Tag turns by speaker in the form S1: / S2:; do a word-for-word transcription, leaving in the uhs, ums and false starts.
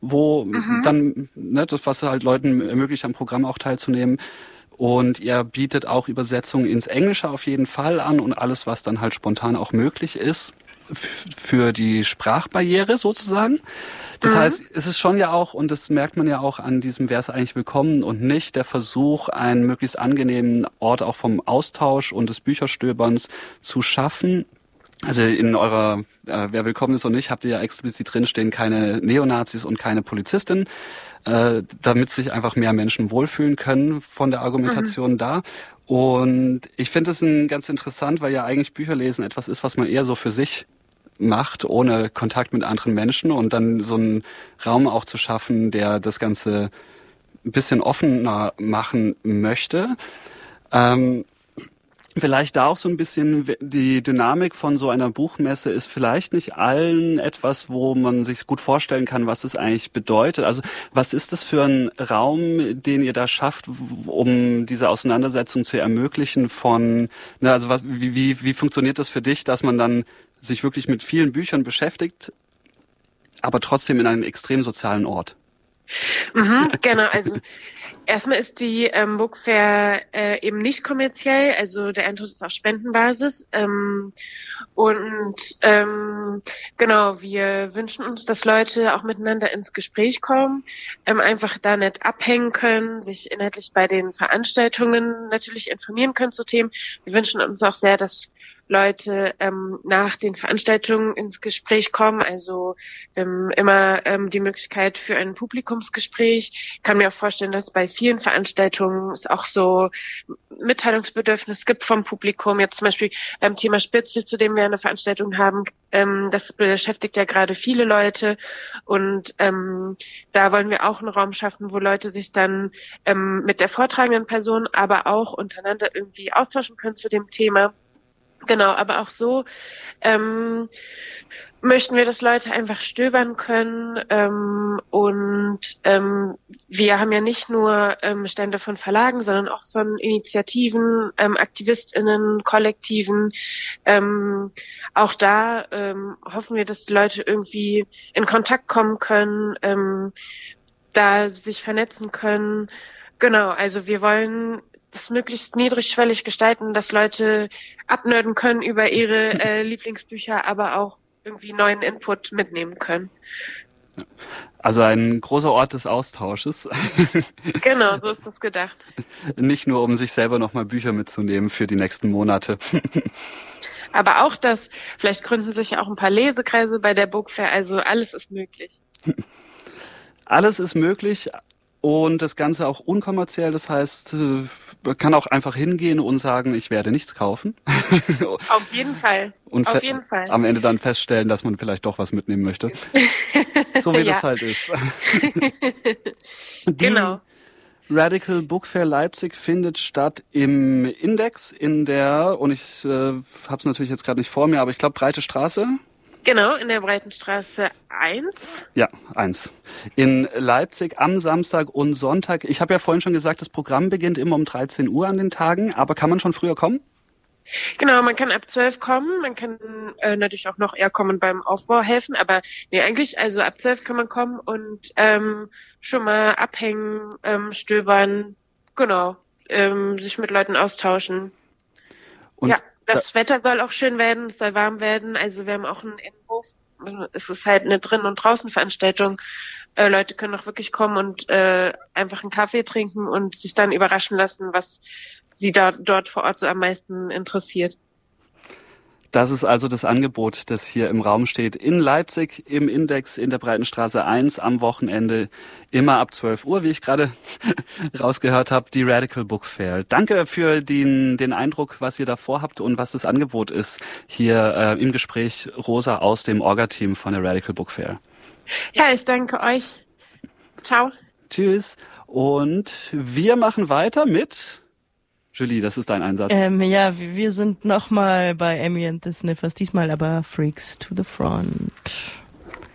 S1: wo
S2: Mhm.
S1: dann, ne, das, was halt Leuten ermöglicht, am Programm auch teilzunehmen. Und ihr bietet auch Übersetzungen ins Englische auf jeden Fall an und alles, was dann halt spontan auch möglich ist f- für die Sprachbarriere sozusagen. Das
S2: Mhm.
S1: heißt, es ist schon ja auch, und das merkt man ja auch an diesem Wer ist eigentlich willkommen und nicht, der Versuch, einen möglichst angenehmen Ort auch vom Austausch und des Bücherstöberns zu schaffen. Also in eurer äh, Wer willkommen ist und nicht, habt ihr ja explizit drinstehen, keine Neonazis und keine Polizistin, äh, damit sich einfach mehr Menschen wohlfühlen können von der Argumentation
S2: Mhm.
S1: da. Und ich finde es ein ganz interessant, weil ja eigentlich Bücherlesen etwas ist, was man eher so für sich macht, ohne Kontakt mit anderen Menschen und dann so einen Raum auch zu schaffen, der das Ganze ein bisschen offener machen möchte. Ähm, Vielleicht da auch so ein bisschen die Dynamik von so einer Buchmesse ist vielleicht nicht allen etwas, wo man sich gut vorstellen kann, was es eigentlich bedeutet. Also was ist das für ein Raum, den ihr da schafft, um diese Auseinandersetzung zu ermöglichen von, ne, also was, wie, wie, wie funktioniert das für dich, dass man dann sich wirklich mit vielen Büchern beschäftigt, aber trotzdem in einem extrem sozialen Ort?
S2: Mhm, genau, also erstmal ist die ähm, Book Fair äh, eben nicht kommerziell, also der Eintritt ist auf Spendenbasis. Ähm, und ähm, genau, wir wünschen uns, dass Leute auch miteinander ins Gespräch kommen, ähm, einfach da nicht abhängen können, sich inhaltlich bei den Veranstaltungen natürlich informieren können zu Themen. Wir wünschen uns auch sehr, dass Leute ähm, nach den Veranstaltungen ins Gespräch kommen. Also ähm, immer ähm, die Möglichkeit für ein Publikumsgespräch. Ich kann mir auch vorstellen, dass bei vielen Veranstaltungen es auch so Mitteilungsbedürfnis gibt vom Publikum. Jetzt zum Beispiel beim Thema Spitzel, zu dem wir eine Veranstaltung haben. Ähm, das beschäftigt ja gerade viele Leute. Und ähm, da wollen wir auch einen Raum schaffen, wo Leute sich dann ähm, mit der vortragenden Person, aber auch untereinander irgendwie austauschen können zu dem Thema. Genau, aber auch so ähm, möchten wir, dass Leute einfach stöbern können. Ähm, und ähm, wir haben ja nicht nur ähm, Stände von Verlagen, sondern auch von Initiativen, ähm, AktivistInnen, Kollektiven. Ähm, auch da ähm, hoffen wir, dass die Leute irgendwie in Kontakt kommen können, ähm, da sich vernetzen können. Genau, also wir wollen das möglichst niedrigschwellig gestalten, dass Leute abnörden können über ihre äh, Lieblingsbücher, aber auch irgendwie neuen Input mitnehmen können.
S1: Also ein großer Ort des Austausches.
S2: Genau, so ist das gedacht.
S1: Nicht nur, um sich selber nochmal Bücher mitzunehmen für die nächsten Monate.
S2: Aber auch das, vielleicht gründen sich ja auch ein paar Lesekreise bei der Book Fair, also alles ist möglich.
S1: Alles ist möglich und das Ganze auch unkommerziell, das heißt, man kann auch einfach hingehen und sagen, ich werde nichts kaufen.
S2: Auf jeden Fall,
S1: und
S2: auf
S1: fe-
S2: jeden Fall.
S1: am Ende dann feststellen, dass man vielleicht doch was mitnehmen möchte. So wie
S2: Ja.
S1: das halt ist. Die
S2: Genau.
S1: Radical Book Fair Leipzig findet statt im Index in der, und ich äh, habe es natürlich jetzt gerade nicht vor mir, aber ich glaube Breite Straße.
S2: Genau, in der Breitenstraße eins.
S1: Ja, eins. In Leipzig am Samstag und Sonntag. Ich habe ja vorhin schon gesagt, das Programm beginnt immer um dreizehn Uhr an den Tagen, aber kann man schon früher kommen?
S2: Genau, man kann ab zwölf kommen, man kann äh, natürlich auch noch eher kommen beim Aufbau helfen, aber nee, eigentlich, also ab zwölf kann man kommen und ähm, schon mal abhängen, ähm, stöbern, genau, ähm, sich mit Leuten austauschen.
S1: Und
S2: ja, das Wetter soll auch schön werden, es soll warm werden, also wir haben auch einen Innenhof, es ist halt eine Drin- und Draußen-Veranstaltung. Äh, Leute können auch wirklich kommen und äh, einfach einen Kaffee trinken und sich dann überraschen lassen, was sie da dort vor Ort so am meisten interessiert.
S1: Das ist also das Angebot, das hier im Raum steht. In Leipzig, im Index, in der Breitenstraße eins, am Wochenende, immer ab zwölf Uhr, wie ich gerade rausgehört habe, die Radical Book Fair. Danke für den, den Eindruck, was ihr da vorhabt und was das Angebot ist. Hier äh, im Gespräch Rosa aus dem Orga-Team von der Radical Book Fair.
S2: Ja, ich danke euch. Ciao.
S1: Tschüss. Und wir machen weiter mit... Julie, das ist dein Einsatz.
S3: Ähm, ja, wir sind nochmal bei Emmy and the Sniffers, diesmal aber Freaks to the Front.